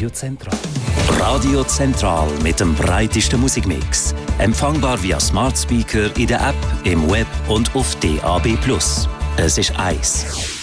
Radio Zentral. Radio Zentral mit dem breitesten Musikmix. Empfangbar via Smart Speaker in der App, im Web und auf DAB+. Es ist eins.